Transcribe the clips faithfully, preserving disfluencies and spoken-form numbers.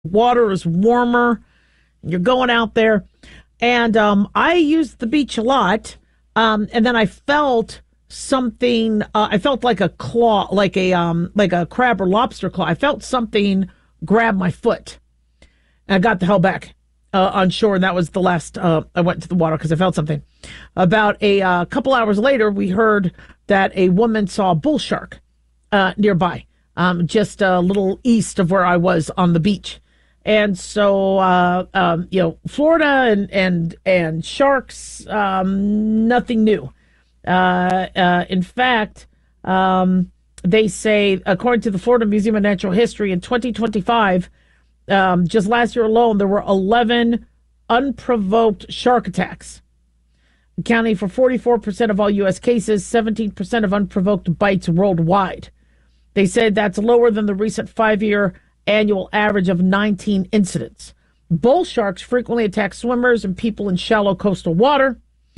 Water is warmer. You're going out there. And um, I used the beach a lot. Um, and then I felt something. Uh, I felt like a claw, like a um, like a crab or lobster claw. I felt something grab my foot. And I got the hell back uh, on shore. And that was the last uh, I went to the water because I felt something. About a uh, couple hours later, we heard that a woman saw a bull shark uh, nearby, um, just a little east of where I was on the beach. And so, uh, um, you know, Florida and and and sharks, um, nothing new. Uh, uh, in fact, um, they say, according to the Florida Museum of Natural History, in twenty twenty-five, um, just last year alone, there were eleven unprovoked shark attacks, accounting for forty-four percent of all U S cases, seventeen percent of unprovoked bites worldwide. They said that's lower than the recent five-year annual average of nineteen incidents. Bull sharks frequently attack swimmers and people in shallow coastal water.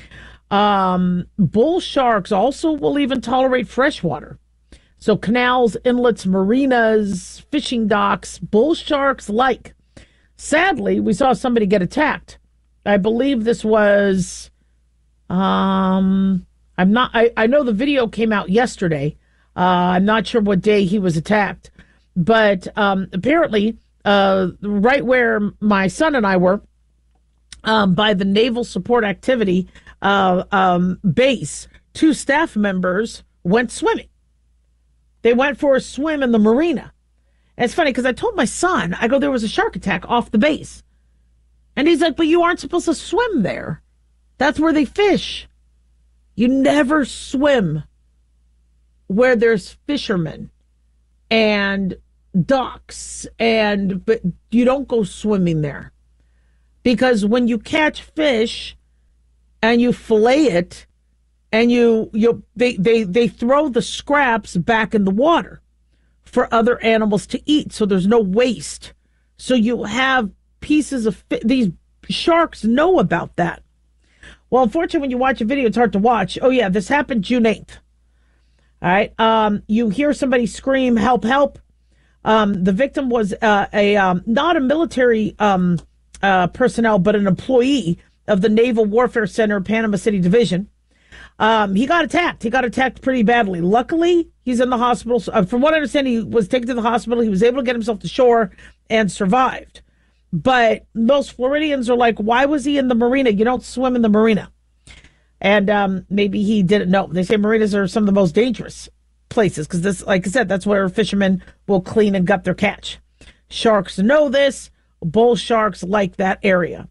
Um, bull sharks also will even tolerate fresh water. So canals, inlets, marinas, fishing docks, bull sharks like. Sadly, we saw somebody get attacked. I believe this was, um, I'm not, I, I know the video came out yesterday. Uh, I'm not sure what day he was attacked. But um, apparently, uh, right where my son and I were, um, by the Naval Support Activity uh, um, base, two staff members went swimming. They went for a swim in the marina. And it's funny because I told my son, I go, there was a shark attack off the base. And he's like, but you aren't supposed to swim there. That's where they fish. You never swim where there's fishermen and docks, and but you don't go swimming there, because when you catch fish and you fillet it and you you they they they throw the scraps back in the water for other animals to eat, so there's no waste. So you have pieces of fi- these sharks know about that. Well, unfortunately, when you watch a video, it's hard to watch. Oh yeah, this happened June eighth. All right. Um, you hear somebody scream, help, help. Um, the victim was uh, a um, not a military um, uh, personnel, but an employee of the Naval Warfare Center, Panama City Division. Um, he got attacked. He got attacked pretty badly. Luckily, he's in the hospital. Uh, from what I understand, he was taken to the hospital. He was able to get himself to shore and survived. But most Floridians are like, why was he in the marina? You don't swim in the marina. And um, maybe he didn't know. They say marinas are some of the most dangerous places because this, like I said, that's where fishermen will clean and gut their catch. Sharks know this. Bull sharks like that area.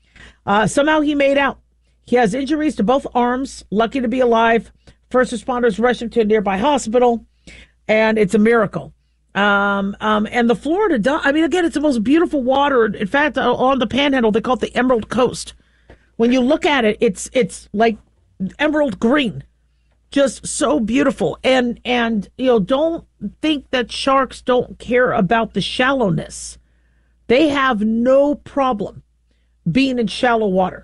Uh, somehow he made out. He has injuries to both arms. Lucky to be alive. First responders rush him to a nearby hospital, and it's a miracle. Um, um, and the Florida, I mean, again, it's the most beautiful water. In fact, on the Panhandle, they call it the Emerald Coast. When you look at it, it's it's like emerald green. Just so beautiful. And, and, you know, don't think that sharks don't care about the shallowness. They have no problem being in shallow water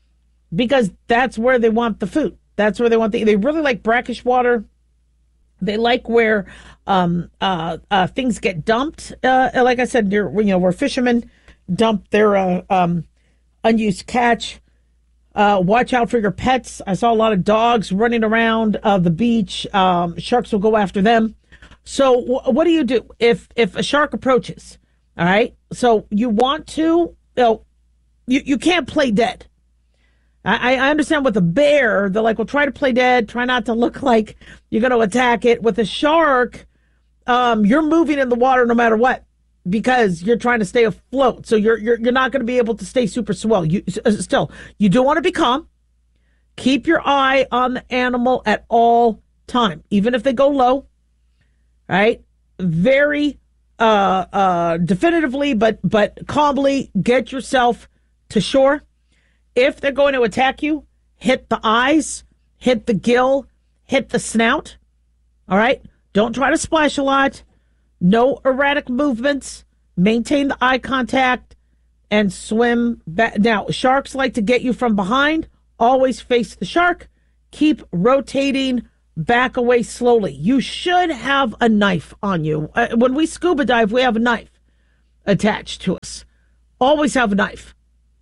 because that's where they want the food. That's where they want the, they really like brackish water. They like where um, uh, uh, things get dumped. Uh, like I said, you know, where fishermen dump their uh, um, unused catch. Uh, watch out for your pets. I saw a lot of dogs running around uh, the beach. Um, sharks will go after them. So w- what do you do if if a shark approaches? All right. So you want to, you know, you, you can't play dead. I, I understand with a bear, they're like, well, try to play dead. Try not to look like you're going to attack it. With a shark, um, you're moving in the water no matter what, because you're trying to stay afloat. So you're you're you're not going to be able to stay super swell. You uh, still, you do want to be calm. Keep your eye on the animal at all time, even if they go low. Right? Very uh uh definitively, but but calmly get yourself to shore. If they're going to attack you, hit the eyes, hit the gill, hit the snout. All right? Don't try to splash a lot. No erratic movements. Maintain the eye contact and swim back. Now, sharks like to get you from behind. Always face the shark. Keep rotating. Back away slowly. You should have a knife on you. Uh, when we scuba dive, we have a knife. attached to us. Always have a knife.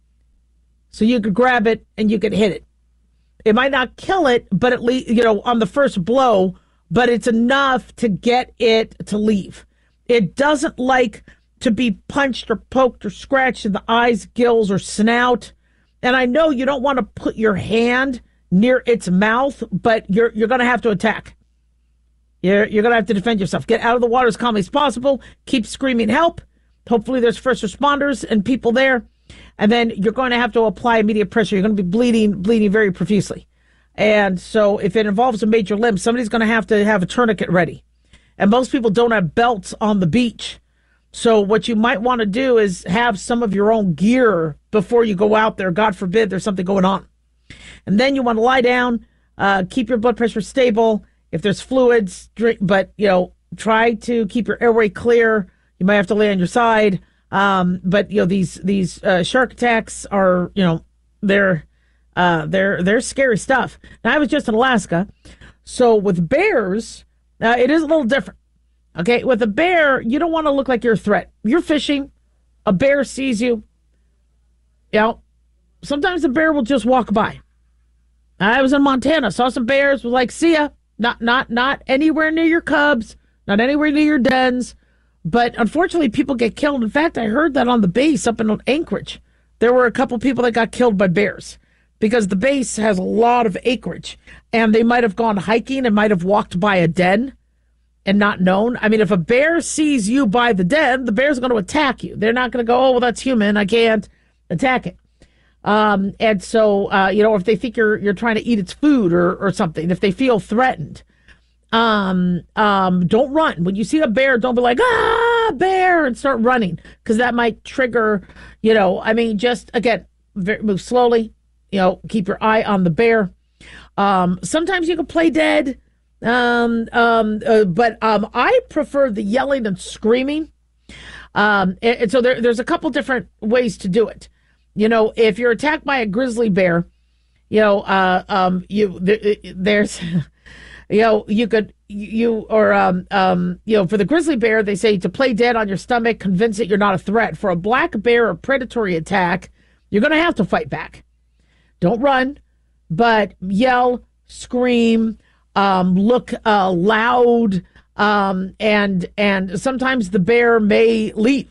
So you could grab it and you could hit it. It might not kill it, but at least, you know, on the first blow, but it's enough to get it to leave. It doesn't like to be punched or poked or scratched in the eyes, gills, or snout. And I know you don't want to put your hand near its mouth, but you're you're going to have to attack. You're, you're going to have to defend yourself. Get out of the water as calmly as possible. Keep screaming help. Hopefully there's first responders and people there. And then you're going to have to apply immediate pressure. You're going to be bleeding, bleeding very profusely. And so if it involves a major limb, somebody's going to have to have a tourniquet ready. And most people don't have belts on the beach. So what you might want to do is have some of your own gear before you go out there. God forbid there's something going on. And then you want to lie down, uh, keep your blood pressure stable. If there's fluids, drink, but, you know, try to keep your airway clear. You might have to lay on your side. Um, but, you know, these these uh, shark attacks are, you know, they're uh, they're they're scary stuff. Now, I was just in Alaska. So with bears, uh, it is a little different. Okay, with a bear, you don't want to look like you're a threat. You're fishing. A bear sees you. You know, sometimes the bear will just walk by. I was in Montana, saw some bears, was like, see ya. Not, not, not anywhere near your cubs, not anywhere near your dens. But unfortunately, people get killed. In fact, I heard that on the base up in Anchorage, there were a couple people that got killed by bears because the base has a lot of acreage, and they might have gone hiking and might have walked by a den and not known. I mean, if a bear sees you by the den, the bear's going to attack you. They're not going to go, oh, well, that's human, I can't attack it. Um, and so, uh, you know, if they think you're you're trying to eat its food or, or something, if they feel threatened, um, um, don't run. When you see a bear, don't be like, ah, bear, and start running, because that might trigger, you know, I mean, just, again, very, move slowly, you know, keep your eye on the bear. Um, sometimes you can play dead, um, um, uh, but um, I prefer the yelling and screaming. Um, and, and so there, there's a couple different ways to do it. You know, if you're attacked by a grizzly bear, you know, uh, um, you there, there's, you know, you could you or um, um, you know, for the grizzly bear, they say to play dead on your stomach, convince it you're not a threat. For a black bear or predatory attack, you're going to have to fight back. Don't run, but yell, scream, um, look uh, loud, um, and and sometimes the bear may leave.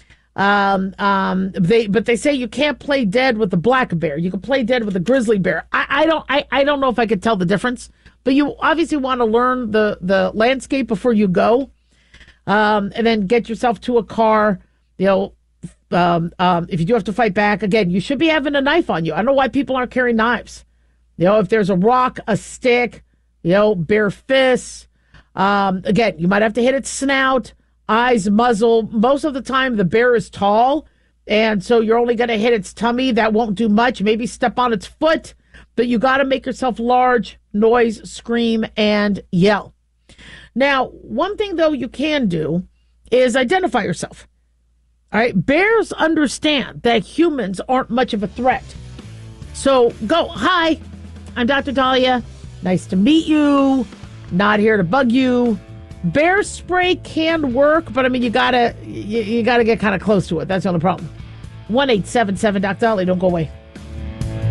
Um, um, they, but they say you can't play dead with the black bear. You can play dead with a grizzly bear. I, I don't, I, I don't know if I could tell the difference, but you obviously want to learn the, the landscape before you go. Um, and then get yourself to a car, you know, um, um, if you do have to fight back again, you should be having a knife on you. I don't know why people aren't carrying knives. You know, if there's a rock, a stick, you know, bare fists, um, again, you might have to hit its snout. Eyes, muzzle. Most of the time, the bear is tall, and so you're only going to hit its tummy. That won't do much. Maybe step on its foot, but you got to make yourself large, noise, scream, and yell. Now, one thing, though, you can do is identify yourself. All right? Bears understand that humans aren't much of a threat. So go, hi, I'm Doctor Dahlia. Nice to meet you. Not here to bug you. Bear spray can work, but I mean, you gotta you, you gotta get kind of close to it. That's the only problem. one eight seven seven Doc Dolly. Don't go away.